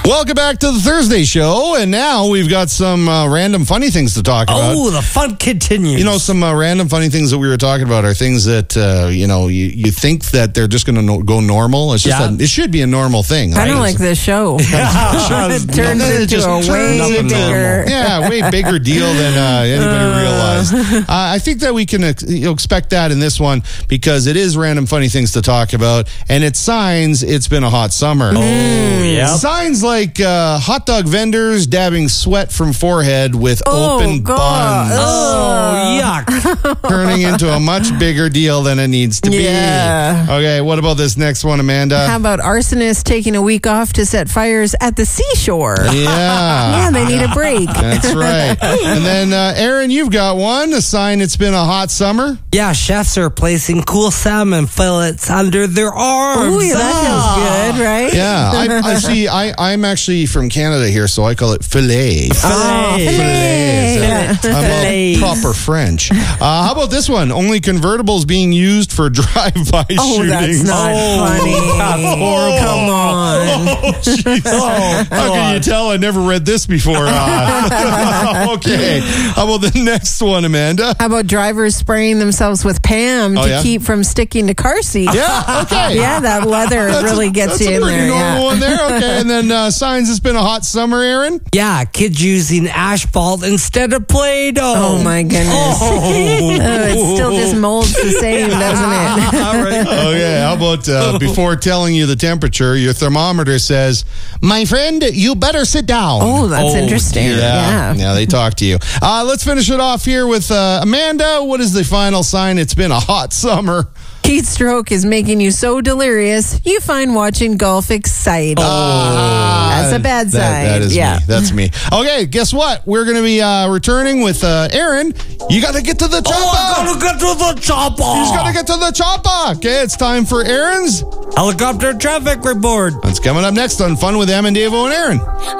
Welcome back to the Thursday show, and now we've got some random funny things to talk about. Oh, the fun continues. You know, some random funny things that we were talking about are things that, you think that they're just going to go normal. It's just it should be a normal thing. Kind of like this show. It turns into a way bigger. Way bigger deal than anybody realized. I think that we can expect that in this one because it is random funny things to talk about, and it signs it's been a hot summer. Oh, yeah. Signs like hot dog vendors dabbing sweat from forehead with open buns. Oh, yuck. Turning into a much bigger deal than it needs to be. Yeah. Okay, what about this next one, Amanda? How about arsonists taking a week off to set fires at the seashore? Yeah. They need a break. That's right. And then, Aaron, you've got one. A sign it's been a hot summer. Yeah, chefs are placing cool salmon fillets under their arms. Ooh, that feels good, right? Yeah, I see. I'm actually from Canada here, so I call it filet. Filet. I'm proper French. How about this one? Only convertibles being used for drive-by shootings. That's not funny. That's horrible. Come on. Oh, jeez. How can you tell I never read this before? Okay. How about the next one, Amanda? How about drivers spraying themselves with Pam to keep from sticking to car seats? Yeah, okay. Yeah, that leather really gets you in there. That's a pretty normal one there. Okay, and then signs it's been a hot summer, Aaron? Yeah, kids using asphalt instead of Play-Doh. Oh, my goodness. It still just molds the same, doesn't it? All right. Okay, how about before telling you the temperature, your thermometer says, my friend, you better sit down. Oh, that's interesting. Yeah, they talk to you. Let's finish it off here with Amanda. What is the final sign? It's been a hot summer. Heat stroke is making you so delirious, you find watching golf exciting. That's a bad sign. That is me. That's me. Okay, guess what? We're going to be returning with Aaron. You got to get to the chopper. I gotta get to the chopper. He's got to get to the chopper. Okay, it's time for Aaron's helicopter traffic report. That's coming up next on Fun with Em and Davo and Aaron.